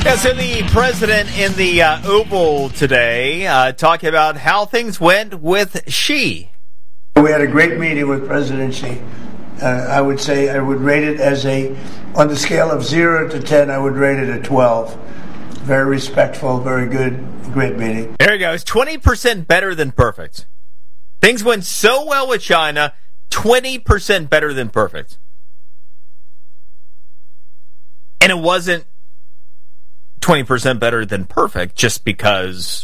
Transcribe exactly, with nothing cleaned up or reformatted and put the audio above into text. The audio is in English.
Yeah, so the president in the uh, Oval today uh, talking about how things went with Xi. We had a great meeting with President Xi. Uh, I would say I would rate it as a, on the scale of zero to ten, I would rate it a twelve. Very respectful, very good, great meeting. There he goes, twenty percent better than perfect. Things went so well with China, twenty percent better than perfect. And it wasn't twenty percent better than perfect just because